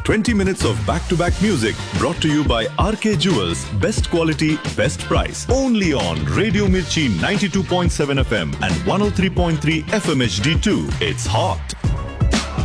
20 minutes of back-to-back music brought to you by RK Jewels. Best quality, best price. Only on Radio Mirchi 92.7 FM and 103.3 FM HD2. It's hot.